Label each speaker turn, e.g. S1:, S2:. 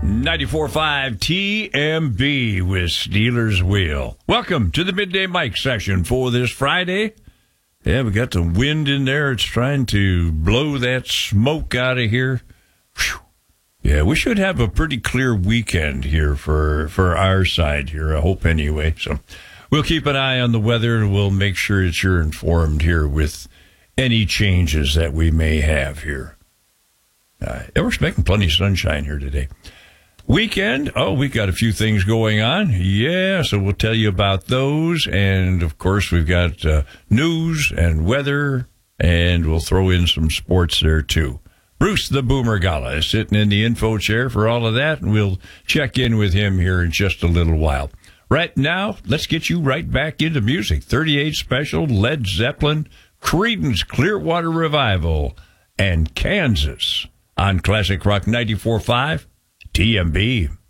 S1: 94.5 TMB with Steelers Wheel. Welcome to the Midday Mic session for this Friday. Yeah, we got the wind in there. It's trying to blow that smoke out of here. Whew. Yeah, we should have a pretty clear weekend here for our side here, I hope anyway. So we'll keep an eye on the weather, and we'll make sure that you're informed here with any changes that we may have here. We're expecting plenty of sunshine here today. Weekend, we got a few things going on. Yeah, so we'll tell you about those. And, of course, we've got news and weather, and we'll throw in some sports there, too. Bruce the Boomer Gala is sitting in the info chair for all of that, and we'll check in with him here in just a little while. Right now, let's get you right back into music. 38 Special, Led Zeppelin, Creedence Clearwater Revival, and Kansas on Classic Rock 94.5 TMB.